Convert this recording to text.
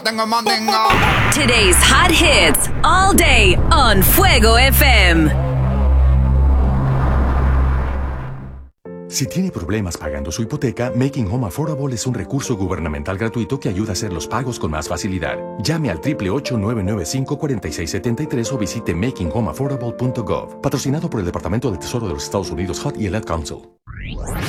Today's hot hits all day on Fuego FM. Si tiene problemas pagando su hipoteca, Making Home Affordable es un recurso gubernamental gratuito que ayuda a hacer los pagos con más facilidad. Llame al 888-995-4673 o visite makinghomeaffordable.gov. Patrocinado por el Departamento del Tesoro de los Estados Unidos, HUD y el Ad Council.